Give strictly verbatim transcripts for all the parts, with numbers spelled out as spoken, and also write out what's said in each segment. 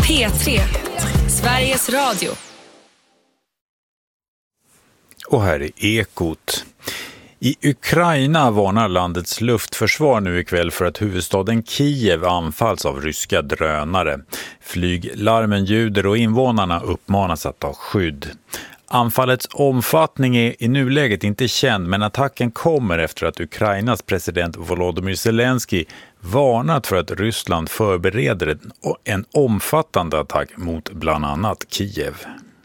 P tre, Sveriges Radio. Och här är Ekot. I Ukraina varnar landets luftförsvar nu ikväll för att huvudstaden Kiev anfalls av ryska drönare. Flyglarmen ljuder och invånarna uppmanas att ta skydd. Anfallets omfattning är i nuläget inte känd, men attacken kommer efter att Ukrainas president Volodymyr Zelensky varnat för att Ryssland förbereder en, en omfattande attack mot bland annat Kiev.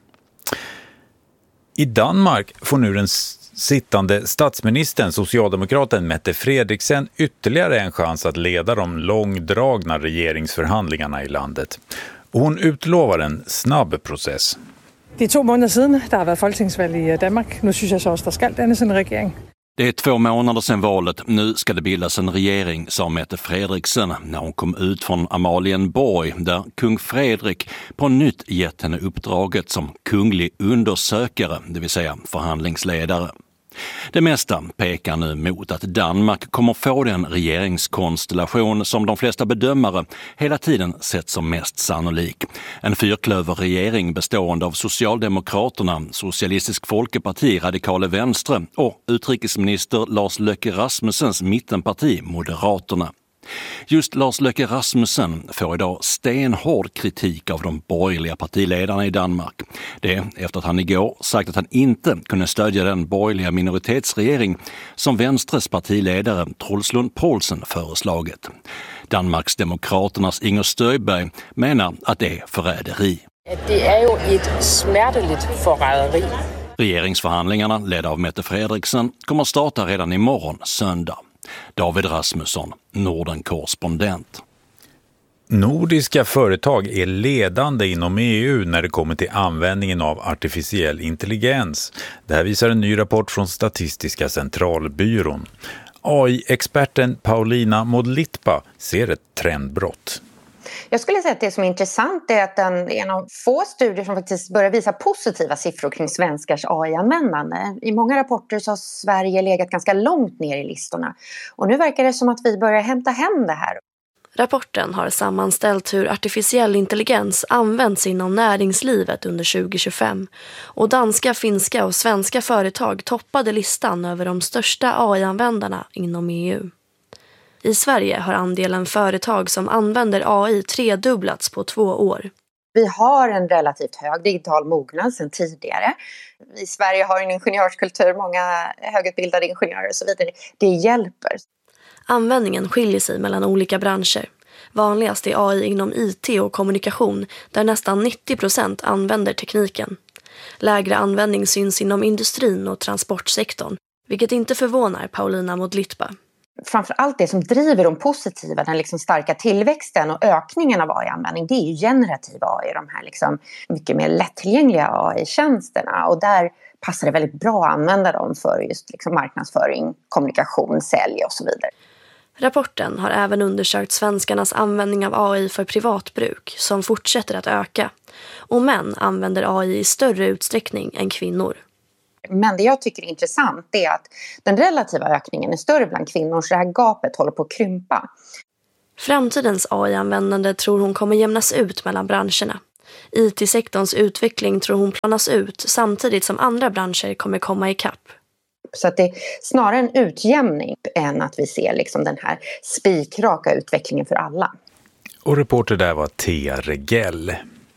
I Danmark får nu den sittande statsministern, socialdemokraten Mette Frederiksen, ytterligare en chans att leda de långdragna regeringsförhandlingarna i landet. Och hon utlovar en snabb process. Det är två månader sedan det har varit folketingsvalg i Danmark. Nu syns jag så att det ska dannas en regering. Det är två månader sedan valet. Nu ska det bildas en regering, sa Mette Frederiksen när hon kom ut från Amalienborg, där kung Fredrik på nytt gett henne uppdraget som kunglig undersökare, det vill säga förhandlingsledare. Det mesta pekar nu mot att Danmark kommer få den regeringskonstellation som de flesta bedömare hela tiden sett som mest sannolik. En fyrklöverregering bestående av Socialdemokraterna, Socialistisk Folkeparti, Radikale Venstre och utrikesminister Lars Løkke Rasmussens mittenparti Moderaterna. Just Lars Løkke Rasmussen får idag stenhård kritik av de borgerliga partiledarna i Danmark. Det efter att han igår sagt att han inte kunde stödja den borgerliga minoritetsregering som Venstres partiledare Troels Lund Poulsen föreslagit. Danmarks Demokraternas Inger Støjberg menar att det är förräderi. Det är ju ett smärtligt förräderi. Regeringsförhandlingarna ledda av Mette Frederiksen kommer starta redan imorgon söndag. David Rasmusson, Norden-korrespondent. Nordiska företag är ledande inom E U när det kommer till användningen av artificiell intelligens. Det här visar en ny rapport från Statistiska centralbyrån. A I-experten Paulina Modlitba ser ett trendbrott. Jag skulle säga att det som är intressant är att den är en av få studier som faktiskt börjar visa positiva siffror kring svenskars A I-användande. I många rapporter så har Sverige legat ganska långt ner i listorna. Och nu verkar det som att vi börjar hämta hem det här. Rapporten har sammanställt hur artificiell intelligens används inom näringslivet under tjugo tjugofem. Och danska, finska och svenska företag toppade listan över de största A I-användarna inom E U. I Sverige har andelen företag som använder A I tredubblats på två år. Vi har en relativt hög digital mognad sedan tidigare. I Sverige har en ingenjörskultur, många högutbildade ingenjörer och så vidare. Det hjälper. Användningen skiljer sig mellan olika branscher. Vanligast är A I inom I T och kommunikation, där nästan nittio procent använder tekniken. Lägre användning syns inom industrin och transportsektorn, vilket inte förvånar Paulina Modlitba. Framförallt det som driver de positiva, den liksom starka tillväxten och ökningen av A I-användning, det är ju generativ A I, de här liksom mycket mer lättillgängliga A I-tjänsterna. Och där passar det väldigt bra att använda dem för just liksom marknadsföring, kommunikation, sälj och så vidare. Rapporten har även undersökt svenskarnas användning av A I för privatbruk, som fortsätter att öka. Och män använder A I i större utsträckning än kvinnor. Men det jag tycker är intressant är att den relativa ökningen är större bland kvinnor, så det här gapet håller på att krympa. Framtidens A I-användande tror hon kommer jämnas ut mellan branscherna. I T-sektorns utveckling tror hon planas ut samtidigt som andra branscher kommer komma ikapp. Så att det är snarare en utjämning än att vi ser liksom den här spikraka utvecklingen för alla. Och reporter där var Thea Regell.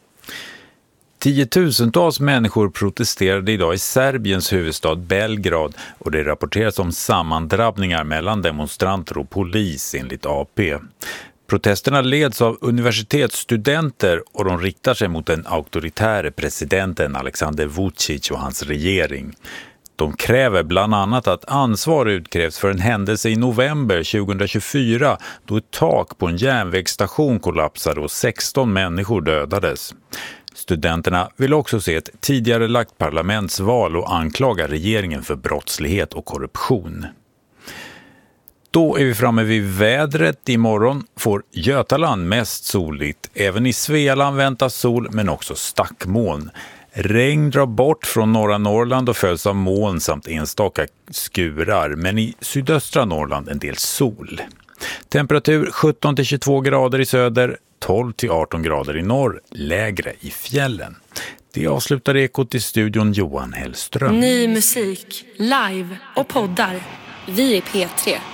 Tiotusentals människor protesterade idag i Serbiens huvudstad Belgrad och det rapporteras om sammandrabbningar mellan demonstranter och polis enligt A P. Protesterna leds av universitetsstudenter och de riktar sig mot den auktoritäre presidenten Alexander Vučić och hans regering. De kräver bland annat att ansvar utkrävs för en händelse i november tjugohundratjugofyra då ett tak på en järnvägsstation kollapsade och sexton människor dödades. Studenterna vill också se ett tidigare lagt parlamentsval och anklaga regeringen för brottslighet och korruption. Då är vi framme vid vädret. Imorgon får Götaland mest soligt. Även i Svealand väntas sol men också stackmoln. Regn drar bort från norra Norrland och följs av moln samt enstaka skurar, men i sydöstra Norrland en del sol. Temperatur sjutton till tjugotvå grader i söder, tolv till arton grader i norr, lägre i fjällen. Det avslutar Ekot i studion Johan Hellström. Ny musik, live och poddar. Vi är P tre.